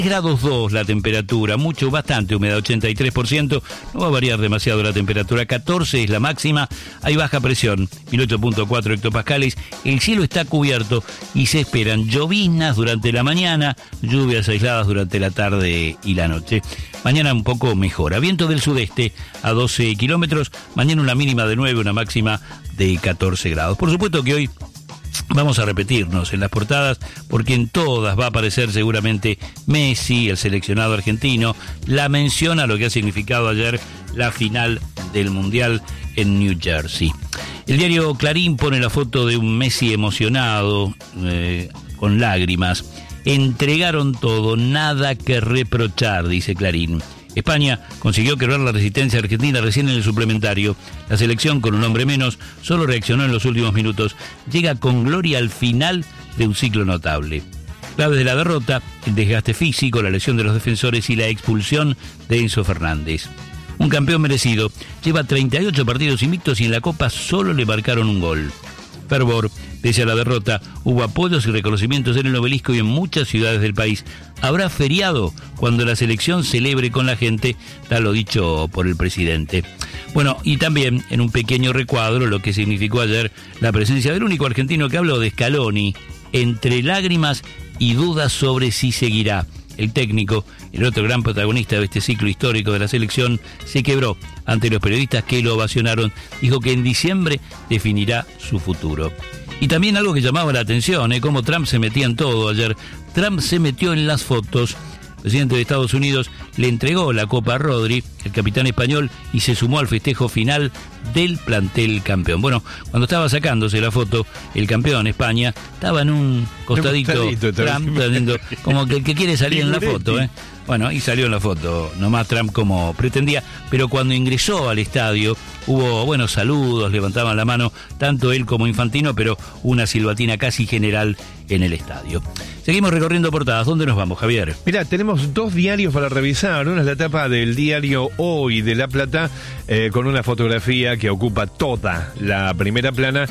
grados 2 la temperatura, bastante humedad, 83%, no va a variar demasiado la temperatura, 14 es la máxima, hay baja presión, 18.4 hectopascales, el cielo está cubierto y se esperan lloviznas durante la mañana, lluvias aisladas durante la tarde y la noche. Mañana un poco mejora, viento del sudeste a 12 kilómetros, mañana una mínima de 9, una máxima de 14 grados. Por supuesto que hoy vamos a repetirnos en las portadas porque en todas va a aparecer seguramente Messi, el seleccionado argentino, la mención a lo que ha significado ayer la final del Mundial en New Jersey. El diario Clarín pone la foto de un Messi emocionado, con lágrimas. Entregaron todo, nada que reprochar, dice Clarín. España consiguió quebrar la resistencia argentina recién en el suplementario. La selección, con un hombre menos, solo reaccionó en los últimos minutos. Llega con gloria al final de un ciclo notable. Claves de la derrota: el desgaste físico, la lesión de los defensores y la expulsión de Enzo Fernández. Un campeón merecido. Lleva 38 partidos invictos y en la Copa solo le marcaron un gol. Fervor. Pese a la derrota, hubo apoyos y reconocimientos en el Obelisco y en muchas ciudades del país. Habrá feriado cuando la selección celebre con la gente, tal lo dicho por el presidente. Bueno, y también en un pequeño recuadro lo que significó ayer la presencia del único argentino que habló, de Scaloni, entre lágrimas y dudas sobre si seguirá. El técnico, el otro gran protagonista de este ciclo histórico de la selección, se quebró ante los periodistas que lo ovacionaron. Dijo que en diciembre definirá su futuro. Y también algo que llamaba la atención, cómo Trump se metía en todo ayer. Trump se metió en las fotos. El presidente de Estados Unidos le entregó la copa a Rodri, el capitán español, y se sumó al festejo final del plantel campeón. Bueno, cuando estaba sacándose la foto, el campeón, España, estaba en un costadito Trump, como que el que quiere salir en la foto, Bueno, y salió en la foto, nomás Trump como pretendía, pero cuando ingresó al estadio hubo buenos saludos, levantaban la mano, tanto él como Infantino, pero una silbatina casi general en el estadio. Seguimos recorriendo portadas. ¿Dónde nos vamos, Javier? Mirá, tenemos dos diarios para revisar. Una es la tapa del diario Hoy de La Plata, con una fotografía que ocupa toda la primera plana,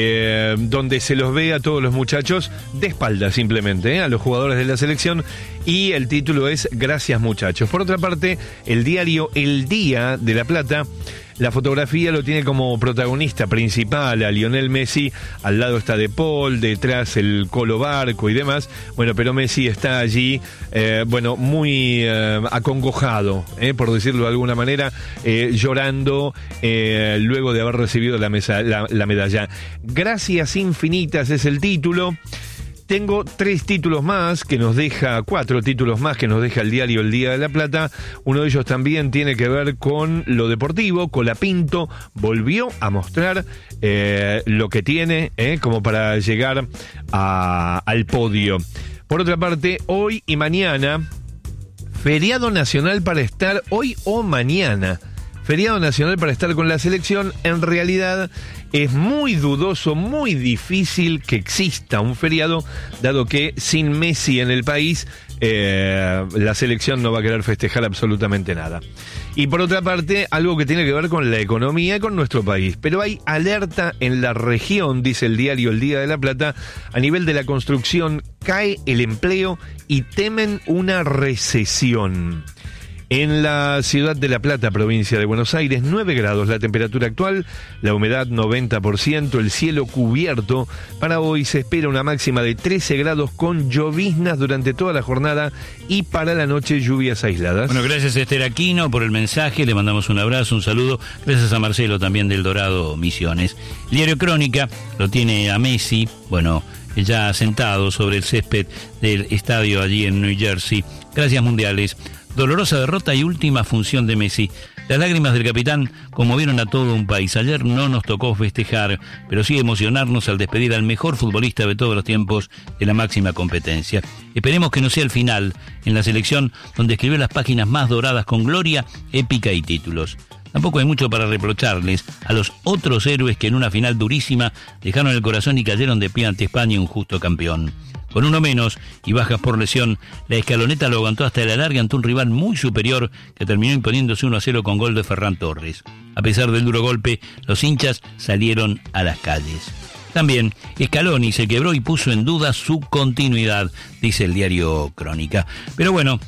donde se los ve a todos los muchachos de espalda simplemente, a los jugadores de la selección, y el título es Gracias, muchachos. Por otra parte, el diario El Día de La Plata, la fotografía lo tiene como protagonista principal a Lionel Messi. Al lado está De Paul, detrás el Colo Barco y demás. Bueno, pero Messi está allí, muy acongojado, por decirlo de alguna manera, llorando luego de haber recibido la medalla. Gracias infinitas es el título. Tengo 4 títulos más que nos deja el diario El Día de La Plata. Uno de ellos también tiene que ver con lo deportivo. Colapinto volvió a mostrar lo que tiene como para llegar al podio. Por otra parte, hoy y mañana, feriado nacional para estar hoy o mañana. Feriado nacional para estar con la selección. En realidad es muy dudoso, muy difícil que exista un feriado, dado que sin Messi en el país, la selección no va a querer festejar absolutamente nada. Y por otra parte, algo que tiene que ver con la economía y con nuestro país. Pero hay alerta en la región, dice el diario El Día de La Plata. A nivel de la construcción, cae el empleo y temen una recesión. En la ciudad de La Plata, provincia de Buenos Aires, 9 grados la temperatura actual, la humedad 90%, el cielo cubierto. Para hoy se espera una máxima de 13 grados con lloviznas durante toda la jornada y para la noche lluvias aisladas. Bueno, gracias a Esther Aquino por el mensaje, le mandamos un abrazo, un saludo. Gracias a Marcelo también del Dorado Misiones. El diario Crónica lo tiene a Messi, ya sentado sobre el césped del estadio allí en New Jersey. Gracias mundiales. Dolorosa derrota y última función de Messi. Las lágrimas del capitán conmovieron a todo un país. Ayer no nos tocó festejar, pero sí emocionarnos al despedir al mejor futbolista de todos los tiempos de la máxima competencia. Esperemos que no sea el final en la selección, donde escribió las páginas más doradas con gloria, épica y títulos. Tampoco hay mucho para reprocharles a los otros héroes que en una final durísima dejaron el corazón y cayeron de pie ante España, un justo campeón. Con uno menos y bajas por lesión, la escaloneta lo aguantó hasta el alargue ante un rival muy superior que terminó imponiéndose 1-0 con gol de Ferran Torres. A pesar del duro golpe, los hinchas salieron a las calles. También Scaloni se quebró y puso en duda su continuidad, dice el diario Crónica. Pero bueno,